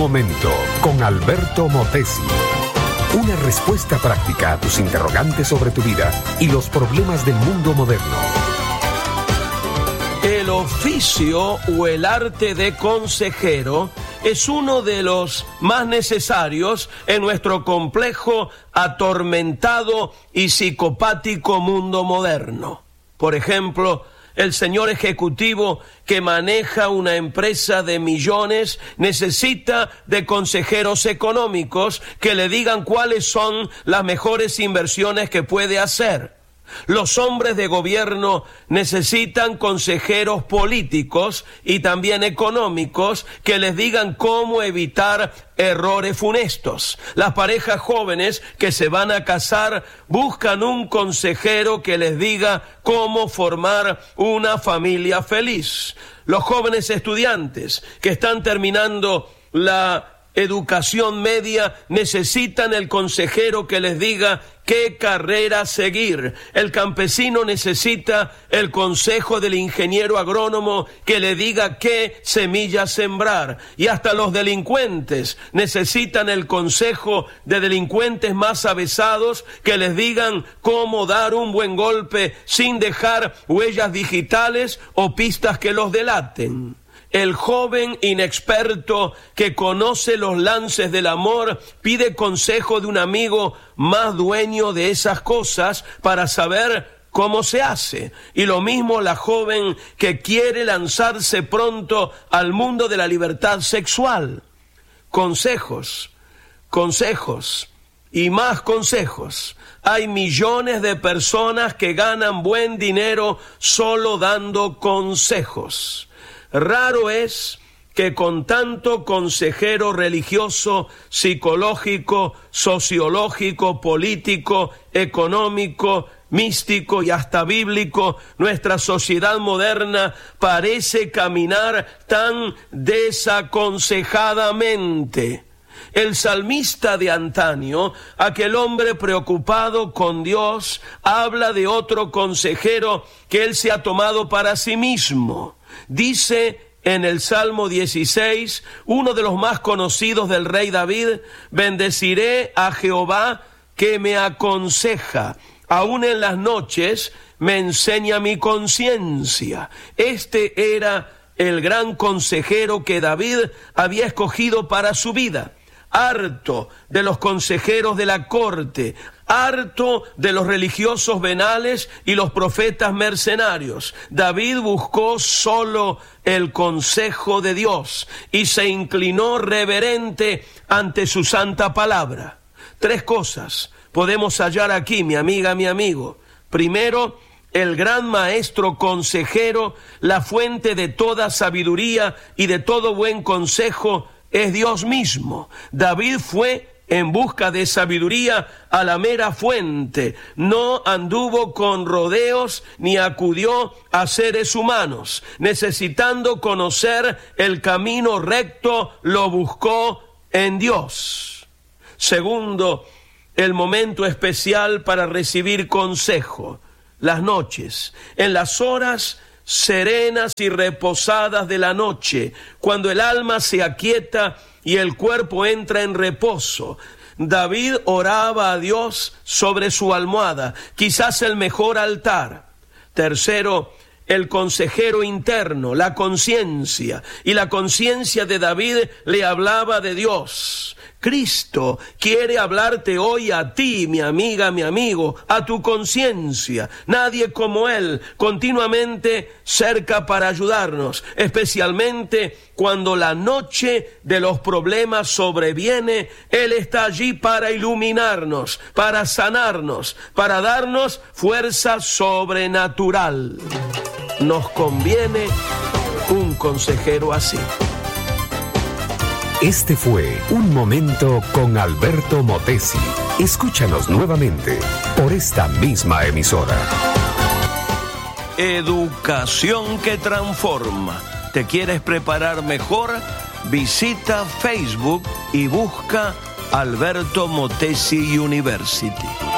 Momento con Alberto Motesi. Una respuesta práctica a tus interrogantes sobre tu vida y los problemas del mundo moderno. El oficio o el arte de consejero es uno de los más necesarios en nuestro complejo, atormentado y psicopático mundo moderno. Por ejemplo, el señor ejecutivo que maneja una empresa de millones necesita de consejeros económicos que le digan cuáles son las mejores inversiones que puede hacer. Los hombres de gobierno necesitan consejeros políticos y también económicos que les digan cómo evitar errores funestos. Las parejas jóvenes que se van a casar buscan un consejero que les diga cómo formar una familia feliz. Los jóvenes estudiantes que están terminando la educación media necesitan el consejero que les diga qué carrera seguir. El campesino necesita el consejo del ingeniero agrónomo que le diga qué semillas sembrar. Y hasta los delincuentes necesitan el consejo de delincuentes más avesados que les digan cómo dar un buen golpe sin dejar huellas digitales o pistas que los delaten. El joven inexperto que conoce los lances del amor pide consejo de un amigo más dueño de esas cosas para saber cómo se hace. Y lo mismo la joven que quiere lanzarse pronto al mundo de la libertad sexual. Consejos y más consejos. Hay millones de personas que ganan buen dinero solo dando consejos. Raro es que con tanto consejero religioso, psicológico, sociológico, político, económico, místico y hasta bíblico, nuestra sociedad moderna parece caminar tan desaconsejadamente. El salmista de antaño, aquel hombre preocupado con Dios, habla de otro consejero que él se ha tomado para sí mismo. Dice en el Salmo 16, uno de los más conocidos del rey David: bendeciré a Jehová que me aconseja, aún en las noches me enseña mi conciencia. Este era el gran consejero que David había escogido para su vida. Harto de los consejeros de la corte, harto de los religiosos venales y los profetas mercenarios, David buscó solo el consejo de Dios y se inclinó reverente ante su santa palabra. 3 cosas podemos hallar aquí, mi amiga, mi amigo. Primero, el gran maestro consejero, la fuente de toda sabiduría y de todo buen consejo, es Dios mismo. David fue en busca de sabiduría a la mera fuente. No anduvo con rodeos ni acudió a seres humanos. Necesitando conocer el camino recto, lo buscó en Dios. Segundo, el momento especial para recibir consejo: las noches, en las horas serenas y reposadas de la noche, cuando el alma se aquieta y el cuerpo entra en reposo. David oraba a Dios sobre su almohada, quizás el mejor altar. Tercero, el consejero interno, la conciencia. Y la conciencia de David le hablaba de Dios. Cristo quiere hablarte hoy a ti, mi amiga, mi amigo, a tu conciencia. Nadie como Él, continuamente cerca para ayudarnos, especialmente cuando la noche de los problemas sobreviene. Él está allí para iluminarnos, para sanarnos, para darnos fuerza sobrenatural. Nos conviene un consejero así. Este fue Un Momento con Alberto Motesi. Escúchanos nuevamente por esta misma emisora. Educación que transforma. ¿Te quieres preparar mejor? Visita Facebook y busca Alberto Motesi University.